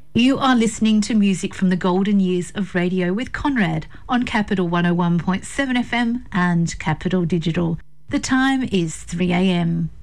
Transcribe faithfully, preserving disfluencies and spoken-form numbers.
You are listening to music from the golden years of radio with Conrad on Capital one oh one point seven F M and Capital Digital. The time is three a m.